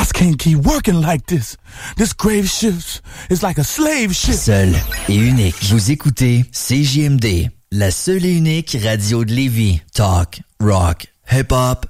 I can't keep working like this. This grave shift is like a slave ship. Seul et unique. Vous écoutez CJMD, la seule et unique radio de Lévis. Talk, rock, hip-hop,